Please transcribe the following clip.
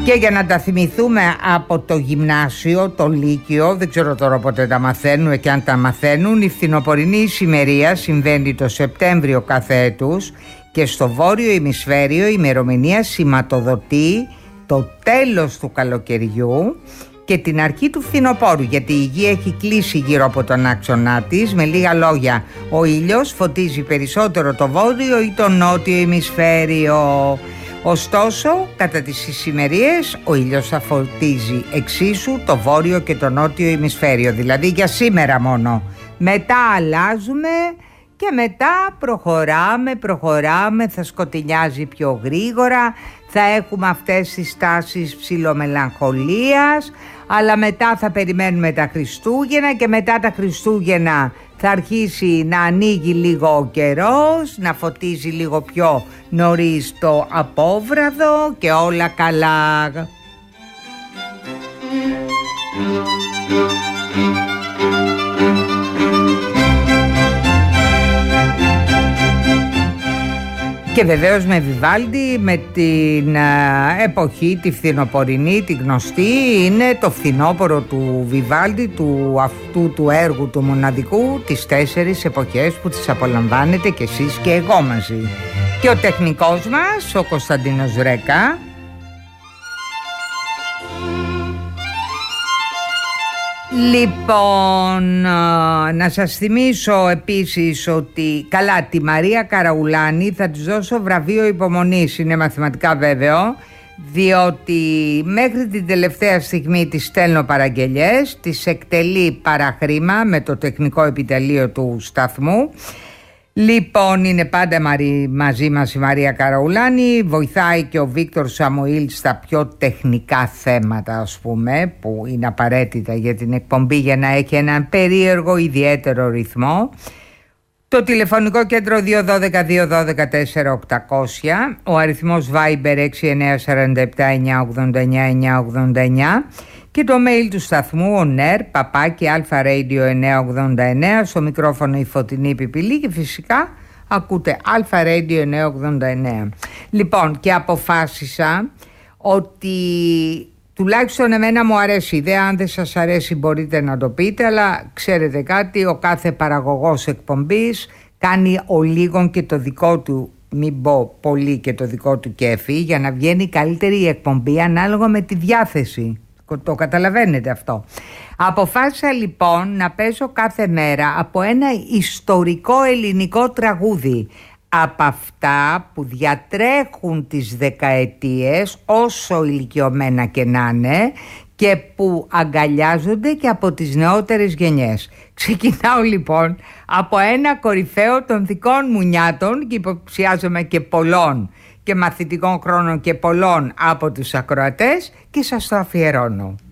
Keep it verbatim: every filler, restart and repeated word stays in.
Και για να τα θυμηθούμε από το γυμνάσιο, το λύκειο, δεν ξέρω τώρα πότε τα μαθαίνουν και αν τα μαθαίνουν, η φθινοπορεινή ησημερία συμβαίνει το Σεπτέμβριο κάθε έτους και στο βόρειο ημισφαίριο η ημερομηνία σηματοδοτεί το τέλος του καλοκαιριού και την αρχή του φθινοπόρου, γιατί η γη έχει κλείσει γύρω από τον άξονά της. Με λίγα λόγια, ο ήλιος φωτίζει περισσότερο το βόρειο ή το νότιο ημισφαίριο. Ωστόσο, κατά τις ησημερίες, ο ήλιος θα φωτίζει εξίσου το βόρειο και το νότιο ημισφαίριο, δηλαδή για σήμερα μόνο. Μετά αλλάζουμε και μετά προχωράμε, προχωράμε, θα σκοτεινιάζει πιο γρήγορα, θα έχουμε αυτές τις τάσεις ψιλομελαγχολίας, αλλά μετά θα περιμένουμε τα Χριστούγεννα και μετά τα Χριστούγεννα θα αρχίσει να ανοίγει λίγο ο καιρός, να φωτίζει λίγο πιο νωρίς το απόβραδο και όλα καλά. Και βεβαίως με Βιβάλντι, με την α, εποχή, τη φθινοπορεινή, τη γνωστή, είναι το φθινόπωρο του Βιβάλντι, του αυτού του έργου του μοναδικού, τις τέσσερις εποχές που τις απολαμβάνετε κι εσείς και εγώ μαζί. Και ο τεχνικός μας, ο Κωνσταντίνος Ρέκα. Λοιπόν, να σας θυμίσω επίσης ότι, καλά, τη Μαρία Καραουλάνη θα της δώσω βραβείο υπομονής, είναι μαθηματικά βέβαιο, διότι μέχρι την τελευταία στιγμή της στέλνω παραγγελιές, της εκτελεί παραχρήμα με το τεχνικό επιτελείο του σταθμού. Λοιπόν, είναι πάντα μαζί μας η Μαρία Καραουλάνη, βοηθάει και ο Βίκτορ Σαμουήλ στα πιο τεχνικά θέματα, ας πούμε, που είναι απαραίτητα για την εκπομπή για να έχει έναν περίεργο ιδιαίτερο ρυθμό. Το τηλεφωνικό κέντρο δύο ένα δύο δύο ένα δύο τέσσερα οκτακόσια, ο αριθμός Viber έξι εννιά τέσσερα επτά εννιά ογδόντα εννιά εννιά ογδόντα εννιά και το mail του σταθμού oner παπάκι αλφα-radio εννιακόσια ογδόντα εννέα, στο μικρόφωνο η Φωτεινή Πιπηλή και φυσικά ακούτε αλφα-radio εννιακόσια ογδόντα εννέα. Λοιπόν, και αποφάσισα ότι τουλάχιστον εμένα μου αρέσει η ιδέα, αν δεν σας αρέσει μπορείτε να το πείτε, αλλά ξέρετε κάτι, ο κάθε παραγωγός εκπομπής κάνει ο λίγον και το δικό του, μην πω πολύ, και το δικό του κέφι, για να βγαίνει καλύτερη η εκπομπή ανάλογα με τη διάθεση. Το καταλαβαίνετε αυτό. Αποφάσισα λοιπόν να παίζω κάθε μέρα από ένα ιστορικό ελληνικό τραγούδι, από αυτά που διατρέχουν τις δεκαετίες όσο ηλικιωμένα και να είναι και που αγκαλιάζονται και από τις νεότερες γενιές. Ξεκινάω λοιπόν από ένα κορυφαίο των δικών μου νιάτων και υποψιάζομαι και πολλών και μαθητικών χρόνων και πολλών από τους ακροατές και σας το αφιερώνω.